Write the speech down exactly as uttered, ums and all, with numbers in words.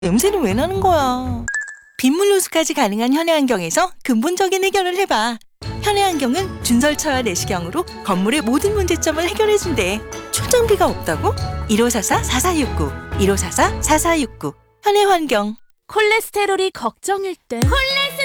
냄새는 왜 나는 거야? 빗물 누수까지 가능한 현해안경에서 근본적인 해결을 해봐. 현해안경은 준설차와 내시경으로 건물의 모든 문제점을 해결해준대. 출장비가 없다고? 일오사사 사사육구 일오사사 사사육구 현해환경. 콜레스테롤이 걱정일 땐